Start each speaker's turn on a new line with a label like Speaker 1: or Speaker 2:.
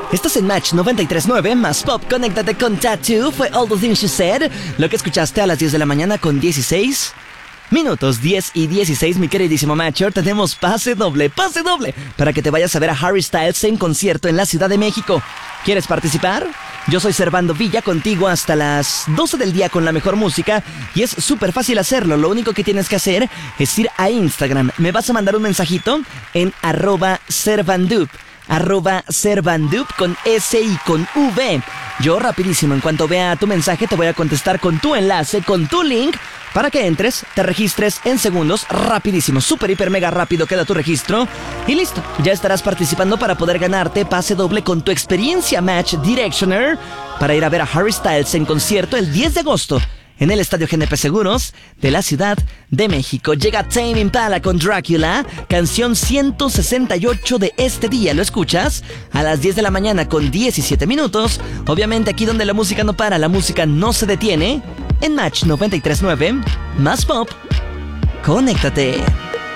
Speaker 1: Estás en Match 93.9, más pop, conéctate con Tattoo, fue All the Things You Said, lo que escuchaste a las 10 de la mañana con 16 minutos, 10 y 16, mi queridísimo Matcher, tenemos pase doble, para que te vayas a ver a Harry Styles en concierto en la Ciudad de México. ¿Quieres participar? Yo soy Servando Villa, contigo hasta las 12 del día con la mejor música, y es súper fácil hacerlo. Lo único que tienes que hacer es ir a Instagram. Me vas a mandar un mensajito en @Servandup, @Servandup con S y con V. Yo rapidísimo, en cuanto vea tu mensaje, te voy a contestar con tu enlace, con tu link, para que entres, te registres en segundos, rapidísimo, súper, hiper, mega rápido queda tu registro, y listo, ya estarás participando para poder ganarte pase doble con tu experiencia Match Directioner, para ir a ver a Harry Styles en concierto el 10 de agosto, en el Estadio GNP Seguros de la Ciudad de México. Llega Tame Impala con Drácula, canción 168 de este día. ¿Lo escuchas? A las 10 de la mañana con 17 minutos. Obviamente aquí donde la música no para, la música no se detiene. En Match 93.9, más pop, conéctate.